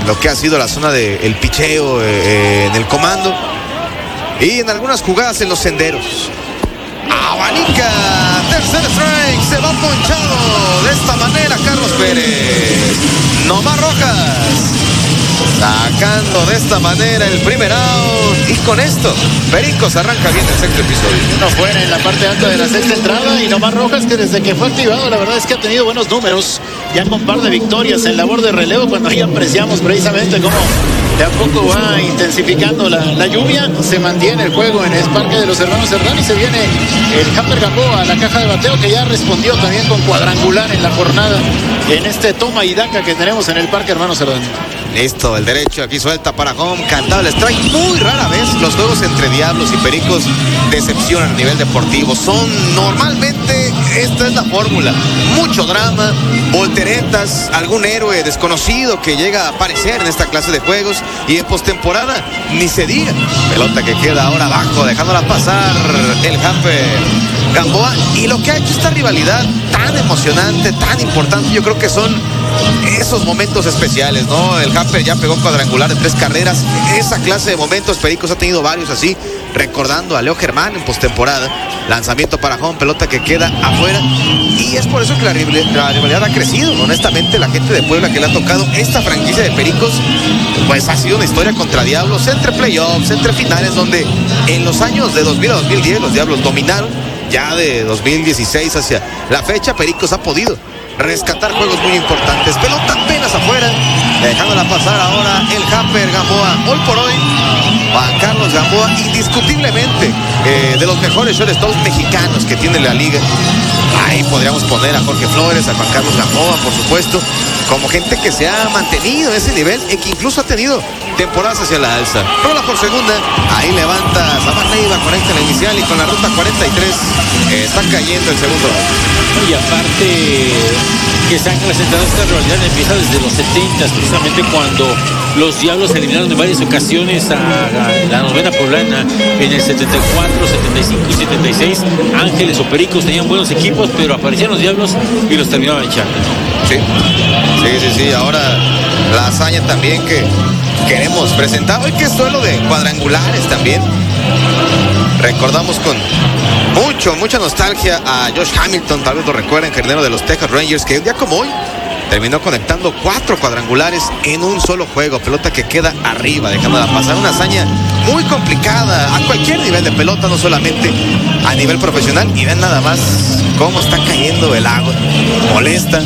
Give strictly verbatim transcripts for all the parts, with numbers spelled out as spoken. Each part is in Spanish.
lo que ha sido la zona del picheo, eh, en el comando y en algunas jugadas en los senderos. Abanica, tercer strike, se va ponchado de esta manera Carlos Pérez. Nomás Rojas sacando de esta manera el primer out, y con esto Pericos arranca bien el sexto episodio. Uno fuera en la parte alta de la sexta entrada, y Nomás Rojas, que desde que fue activado la verdad es que ha tenido buenos números, ya con un par de victorias en labor de relevo, cuando ahí apreciamos precisamente cómo de a poco va intensificando la, la lluvia. Se mantiene el juego en el Parque de los Hermanos Cerdán y se viene el Hamper Gamboa a la caja de bateo, que ya respondió también con cuadrangular en la jornada en este toma y daca que tenemos en el Parque Hermanos Cerdán. Listo, el derecho aquí suelta para home, cantado el strike. Muy rara vez los juegos entre Diablos y Pericos decepcionan a nivel deportivo. Son normalmente, esta es la fórmula, mucho drama, volteretas, algún héroe desconocido que llega a aparecer en esta clase de juegos, y en postemporada ni se diga. Pelota que queda ahora abajo, dejándola pasar el Hamper Gamboa, y lo que ha hecho esta rivalidad tan emocionante, tan importante, yo creo que son esos momentos especiales, ¿no? El Hamper ya pegó cuadrangular en tres carreras. Esa clase de momentos Pericos ha tenido varios así, recordando a Leo Germán en postemporada. Lanzamiento para home, pelota que queda afuera, y es por eso que la rivalidad ha crecido. Honestamente, la gente de Puebla que le ha tocado esta franquicia de Pericos, pues ha sido una historia contra Diablos, entre playoffs, entre finales, donde en los años de dos mil a dos mil diez los Diablos dominaron. Ya de dos mil dieciséis hacia la fecha, Pericos ha podido rescatar juegos muy importantes. Pelota apenas afuera, dejándola pasar ahora el Hamper Gamboa. Hoy por hoy, Juan Carlos Gamboa, indiscutiblemente eh, de los mejores shortstops mexicanos que tiene la liga. Ahí podríamos poner a Jorge Flores, a Juan Carlos Gamboa, por supuesto, como gente que se ha mantenido en ese nivel y que incluso ha tenido temporadas hacia la alza. Rola por segunda, ahí levanta Samar Neiva, conecta la inicial, y con la ruta cuarenta y tres eh, está cayendo el segundo. Y aparte que se han presentado esta rivalidad, empieza desde los setenta, precisamente cuando los Diablos eliminaron en varias ocasiones a, a la novena poblana en el setenta y cuatro, setenta y cinco y setenta y seis. Ángeles o Pericos tenían buenos equipos, pero aparecían los Diablos y los terminaban echando. Sí, sí, sí, sí. Ahora la hazaña también que queremos presentar hoy, que es duelo de cuadrangulares también. Recordamos con mucho, mucha nostalgia a Josh Hamilton, tal vez lo recuerden, jardinero de los Texas Rangers, que un día como hoy terminó conectando cuatro cuadrangulares en un solo juego. Pelota que queda arriba, dejándola pasar. Una hazaña muy complicada a cualquier nivel de pelota, no solamente a nivel profesional. Y ven nada más cómo está cayendo el agua. Molesta,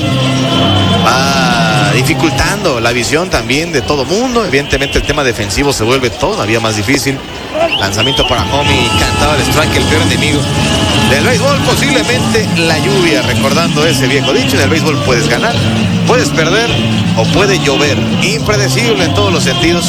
va dificultando la visión también de todo mundo. Evidentemente el tema defensivo se vuelve todavía más difícil. Lanzamiento para home y cantaba el strike, el peor enemigo del béisbol, posiblemente la lluvia, recordando ese viejo dicho. En el béisbol puedes ganar, puedes perder o puede llover. Impredecible en todos los sentidos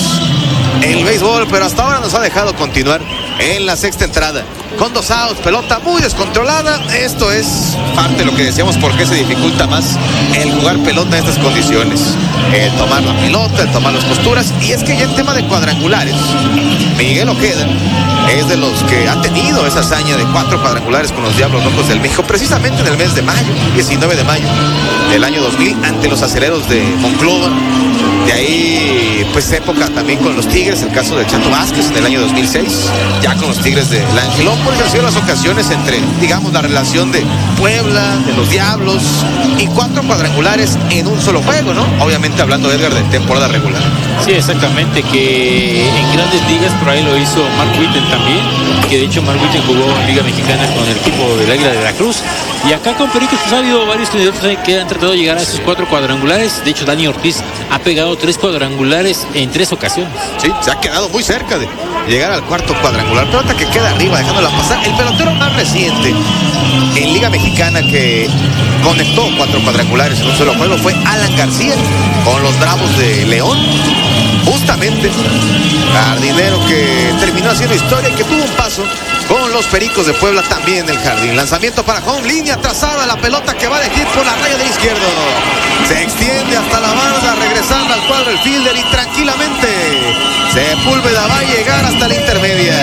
el béisbol, pero hasta ahora nos ha dejado continuar en la sexta entrada con dos outs, pelota muy descontrolada. Esto es parte de lo que decíamos, por qué se dificulta más el jugar pelota en estas condiciones, el tomar la pelota, el tomar las posturas. Y es que ya en tema de cuadrangulares, Miguel Ojeda es de los que ha tenido esa hazaña de cuatro cuadrangulares con los Diablos Rojos del México, precisamente en el mes de mayo, diecinueve de mayo del año dos mil, ante los Aceleros de Monclova. De ahí, pues, época también con los Tigres, el caso de Chato Vázquez en el año dos mil seis, ya con los Tigres de la Angelópolis. Han sido las ocasiones entre, digamos, la relación de Puebla, de los Diablos, y cuatro cuadrangulares en un solo juego, ¿no? Obviamente hablando, Edgar, de temporada regular. Sí, exactamente, que en grandes ligas por ahí lo hizo Mark Whitten también, que de hecho Mark Whitten jugó en Liga Mexicana con el equipo del Águila de Veracruz. Y acá con Pericos pues ha habido varios candidatos que han tratado de llegar a esos cuatro cuadrangulares. De hecho, Dani Ortiz ha pegado tres cuadrangulares en tres ocasiones. Sí, se ha quedado muy cerca de llegar al cuarto cuadrangular. Pelota que queda arriba, dejándola pasar. El pelotero más reciente en Liga Mexicana que conectó cuatro cuadrangulares en un solo juego fue Alan García con los Bravos de León. Justamente, jardinero que terminó haciendo historia y que tuvo un paso con los Pericos de Puebla también en el jardín. Lanzamiento para home, línea trazada, la pelota que va de hit por la raya de izquierdo. Se extiende hasta la barda, regresando al cuadro el fielder, y tranquilamente Sepúlveda va a llegar hasta la intermedia.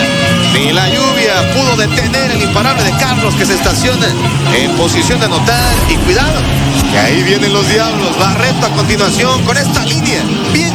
Ni la lluvia pudo detener el imparable de Carlos, que se estaciona en posición de anotar. Y cuidado, que ahí vienen los Diablos. Barreto a continuación con esta línea bien